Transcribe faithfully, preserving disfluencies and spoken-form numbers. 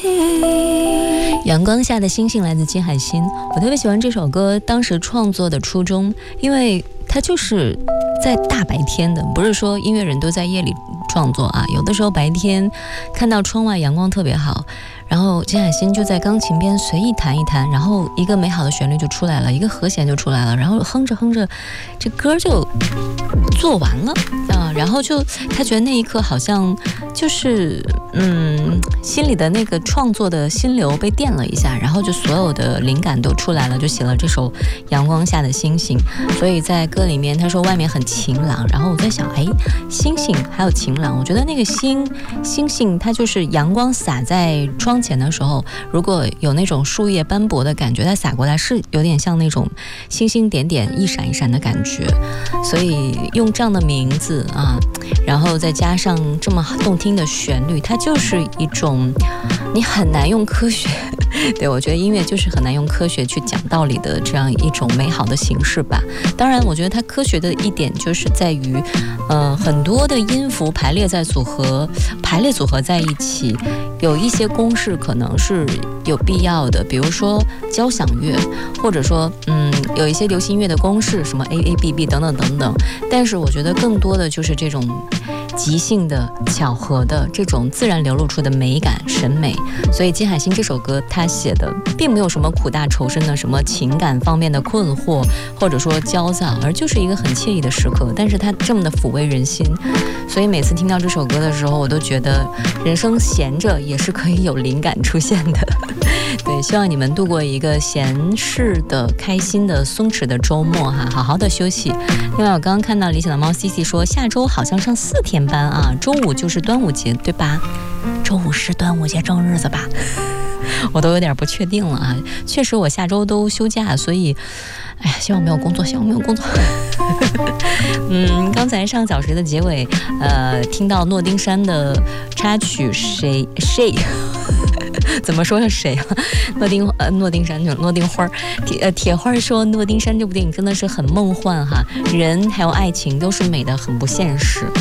阳光下的星星来自金海心，我特别喜欢这首歌当时创作的初衷，因为它就是在大白天的，不是说音乐人都在夜里创作啊，有的时候白天看到窗外阳光特别好，然后金海心就在钢琴边随意弹一弹，然后一个美好的旋律就出来了，一个和弦就出来了，然后哼着哼着这歌就做完了啊，然后就他觉得那一刻好像就是嗯心里的那个创作的心流被电了一下，然后就所有的灵感都出来了，就写了这首阳光下的星星。所以在歌里面他说外面很晴朗，然后我在想哎，星星还有晴朗，我觉得那个星星星它就是阳光洒在窗前的时候，如果有那种树叶斑驳的感觉，它洒过来是有点像那种星星点点一闪一闪的感觉，所以用这样的名字啊，然后再加上这么动听的旋律，它就是一种你很难用科学对，我觉得音乐就是很难用科学去讲道理的这样一种美好的形式吧。当然我觉得它科学的一点就是在于呃，很多的音符排列在组合排列组合在一起，有一些公式可能是有必要的，比如说交响乐，或者说嗯，有一些流行乐的公式，什么 A A B B 等等等等，但是我觉得更多的就是这种即兴的巧合的这种自然流露出的美感审美。所以金海心这首歌他写的并没有什么苦大仇深的什么情感方面的困惑或者说焦躁，而就是一个很惬意的时刻，但是他这么的抚慰人心，所以每次听到这首歌的时候我都觉得人生闲着也是可以有灵感出现的对，希望你们度过一个闲适的开心的松弛的周末哈，好好的休息。另外我刚刚看到理想的猫 C C 说下周好像上四天班啊，周五就是端午节对吧？周五是端午节正日子吧？我都有点不确定了啊。确实我下周都休假，所以哎呀，希望没有工作，希望没有工作嗯，刚才上小时的结尾呃，听到诺丁山的插曲谁谁怎么说是谁啊？诺丁呃诺丁山就诺丁花铁呃铁花说诺丁山这部电影真的是很梦幻哈，人还有爱情都是美的很不现实。